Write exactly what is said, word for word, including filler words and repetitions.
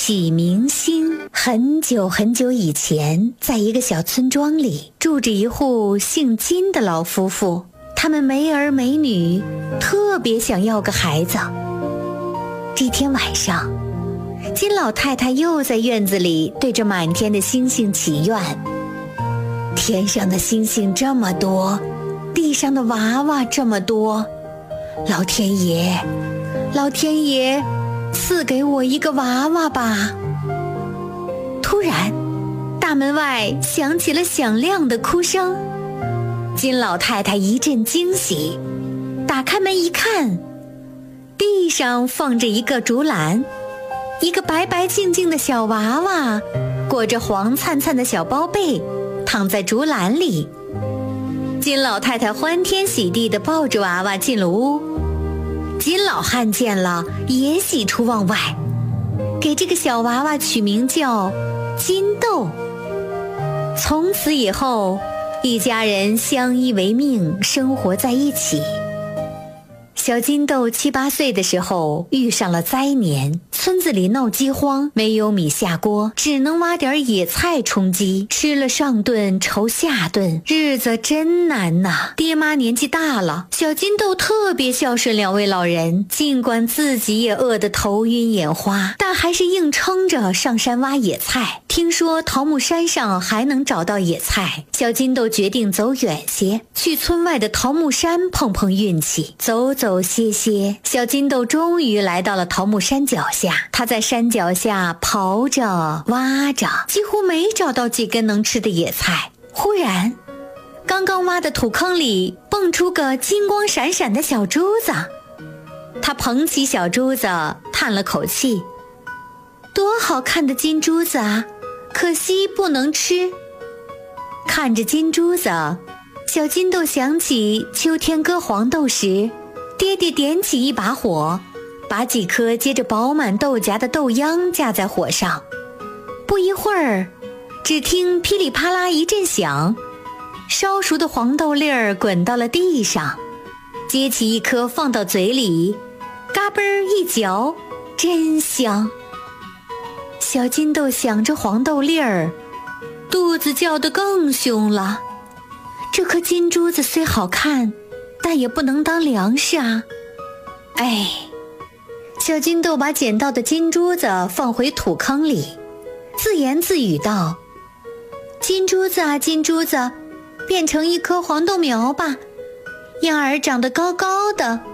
启明星。很久很久以前，在一个小村庄里，住着一户姓金的老夫妇。他们没儿没女，特别想要个孩子。这天晚上，金老太太又在院子里对着满天的星星祈愿。天上的星星这么多，地上的娃娃这么多，老天爷，老天爷，赐给我一个娃娃吧。突然，大门外响起了响亮的哭声。金老太太一阵惊喜，打开门一看，地上放着一个竹篮，一个白白净净的小娃娃，裹着黄灿灿的小包被，躺在竹篮里。金老太太欢天喜地地抱着娃娃进了屋。金老汉见了也喜出望外，给这个小娃娃取名叫金豆。从此以后，一家人相依为命，生活在一起。小金豆七八岁的时候遇上了灾年，村子里闹饥荒，没有米下锅，只能挖点野菜充饥，吃了上顿愁下顿，日子真难呐。爹妈年纪大了，小金豆特别孝顺两位老人，尽管自己也饿得头晕眼花，但还是硬撑着上山挖野菜。听说桃木山上还能找到野菜，小金豆决定走远些，去村外的桃木山碰碰运气。走走歇歇，小金豆终于来到了桃木山脚下。他在山脚下刨着挖着，几乎没找到几根能吃的野菜。忽然，刚刚挖的土坑里蹦出个金光闪闪的小珠子。他捧起小珠子，叹了口气，多好看的金珠子啊，可惜不能吃。看着金珠子，小金豆想起秋天割黄豆时，爹爹点起一把火，把几颗结着饱满豆荚的豆秧架在火上。不一会儿，只听噼里啪啦一阵响，烧熟的黄豆粒儿滚到了地上。接起一颗放到嘴里，嘎嘣儿一嚼，真香。小金豆想着黄豆粒儿，肚子叫得更凶了。这颗金珠子虽好看，但也不能当粮食啊。哎，小金豆把捡到的金珠子放回土坑里，自言自语道：金珠子啊金珠子，变成一棵黄豆苗吧，样儿长得高高的，